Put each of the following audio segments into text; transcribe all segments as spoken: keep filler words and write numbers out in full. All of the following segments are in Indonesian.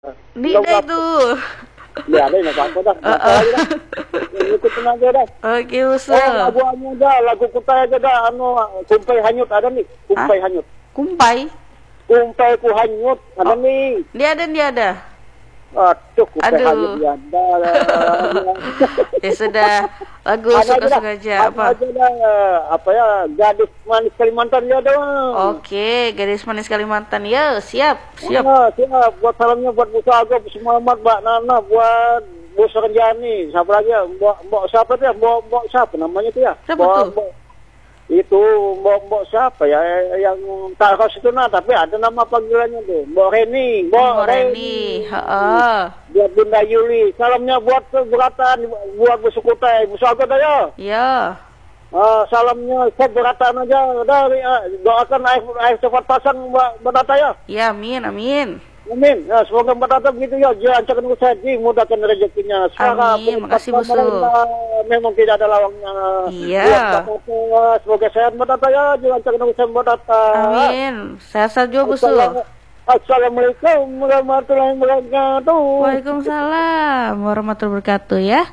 Di Belum deh apa. itu. Ya, ada nggak apa-apa dah. Baca Heeh. aja dah. Ikutin aja dah. Oke, Oh, usul. lagu anu dah, lagu kutai aja dah. Anu, kumpai hanyut ada nih. Kumpai Hah? hanyut. Kumpai. Kumpai ku hanyut ada nih. Dia ada, dia ada. Aduh, kumpai Aduh. hanyut dia ada. Ya sudah, lagu Anu aja dah. suka-suka aja Anu apa? aja dah. Apa ya, gadis manis Kalimantan dia ada. Oke, gadis manis Kalimantan. Ya, siap, siap. Ah, siap. Buat salamnya buat Musa Aga, Bu Muhammad, Mbak Nana, buat Bu Renjani. Siapa lagi ya? Mbak, Mbak siapa tuh ya? Mbak, Mbak siapa namanya tuh ya? Siapa Mbak, tuh? Mbak, itu Mbak, Mbak siapa ya? Yang tak khas itu nah, tapi ada nama panggilannya tuh. Mbak Reni. Mbak Mbak Reni. Reni. Heeh. Buat Bunda Yuli. Salamnya buat keberatan, buat Bu Sukutai. Musa Aga dah ya. Ya. Ah, salamnya keberatan aja. Dari doakan air, air cepat pasang Mbak, Mbak Tata ya. Ya, amin, amin. Amin. Ya, semoga Mbak Tata begitu ya. Lancarkan usaha, mudahkan rezekinya. Semoga Amin. Makasih, pemerintah Busu. pemerintah memang tidak ada lawangnya. Iya. Buat Mbak Tata, semoga sehat Mbak Tata ya. Lancarkan usaha Mbak Tata. Amin. Sehat-sehat juga, Busu. Assalamu- Assalamualaikum warahmatullahi wabarakatuh. Waalaikumsalam warahmatullahi wabarakatuh ya.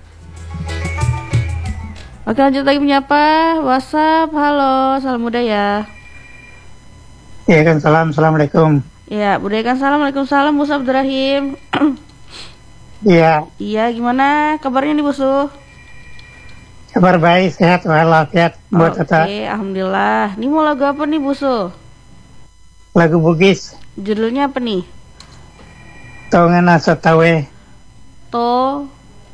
Oke, lanjut lagi menyapa WhatsApp. Halo, salam budaya. Iya kan, salam, assalamualaikum. Ya, budayakan salam. Waalaikumsalam, Busu Abdurrahim. Iya, Iya, gimana kabarnya nih, Busu? kabar baik, sehat, walafiat, buat Oke, Tata. alhamdulillah. Ini mau lagu apa nih, Busu? Lagu Bugis, Judulnya apa nih? Tongan Asa Tawe, To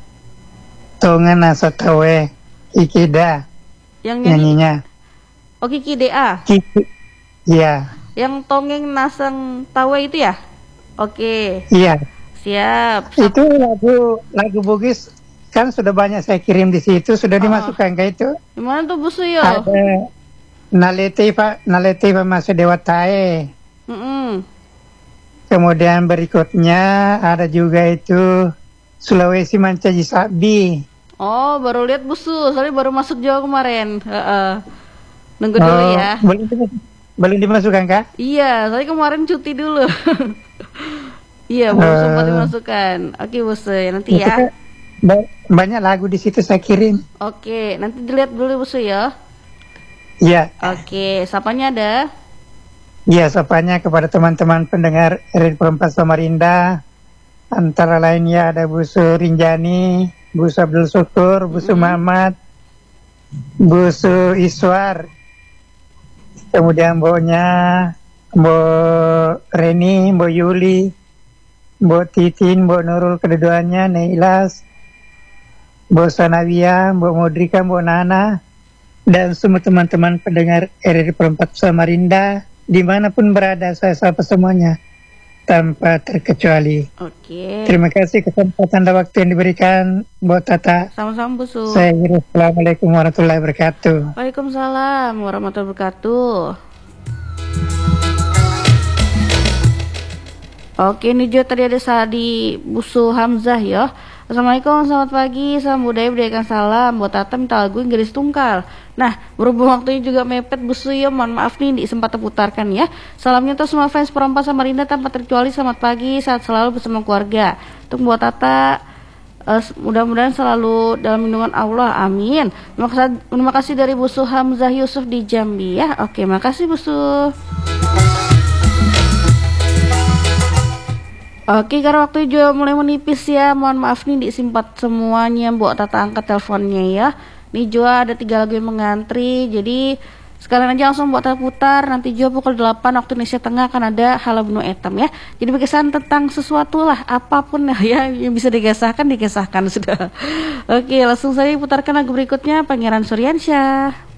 Tongan Asa Tawe, Ikida, yang nyanyi. nyanyinya. Oke, Kiki D A. Kiki, iya, Yang tongeng nasang tawe itu ya? Oke, iya. siap. Itu lagu lagu Bugis kan sudah banyak saya kirim di situ, sudah Oh. dimasukkan ke itu. Gimana tuh, Busu yo? Ada Nalete Pak, Nalete Pak Mas Dewa Tae. Mm-mm. Kemudian berikutnya ada juga itu Sulawesi Mancaji Sabi. Oh, baru lihat, Busu. Soalnya baru masuk Jawa kemarin. Heeh. Nunggu dulu Oh, ya. belum dimas- belum dimasukkan kah? Iya, soalnya kemarin cuti dulu. Iya, belum Eh. sempat dimasukkan. Oke, Busu. Nanti Itu ya. kan ba- banyak lagu di situ saya kirim. Oke, nanti dilihat dulu, Busu ya. Iya, Oke, sapanya ada. iya sapanya kepada teman-teman pendengar R R Perempat Samarinda. Antara lainnya ada Busu Rinjani, Busu Abdul Syukur, Busu Mm-mm. Mamat, Busu Iswar. Kemudian mboknya Mbok Reni, Mbok Yuli, Mbok Titin, Mbok Nurul keduanya, Neilas, Mbok Sanawia, Mbok Modrika, Mbok Nana, dan semua teman-teman pendengar R R Perempat Samarinda dimanapun berada, saya sapa semuanya tanpa terkecuali. Oke. Terima kasih kesempatan dan waktu yang diberikan buat Tata. Sama-sama, Busu. Saya kira Assalamualaikum warahmatullahi wabarakatuh. Waalaikumsalam warahmatullahi wabarakatuh. Oke, ini juga tadi ada Sadi Busu Hamzah ya. Assalamualaikum, selamat pagi, salam budaya, budayakan salam. Buat Tata minta lagu Inggris Tungkal. Nah, berhubung waktunya juga mepet, Busu ya, mohon maaf nih, di sempat terputarkan ya. Salamnya untuk semua fans Perempat Samarinda tanpa terkecuali, selamat pagi, sehat selalu bersama keluarga. Untuk buat Tata, uh, mudah-mudahan selalu dalam lindungan Allah, amin. Terima kasih, terima kasih dari Busu Hamzah Yusuf di Jambi ya. Oke, makasih Busu. Oke, karena waktu juga mulai menipis ya, mohon maaf nih disimpat semuanya, buat Tata angkat teleponnya ya. Nih juga ada tiga lagu yang mengantri, jadi sekalian aja langsung buat Tata putar. Nanti juga pukul delapan waktu Indonesia Tengah akan ada Halabunu Etam ya. Jadi berkesan tentang sesuatu lah, apapun ya yang bisa digesahkan, digesahkan sudah. Oke, langsung saja putarkan lagu berikutnya, Pangeran Suryansyah.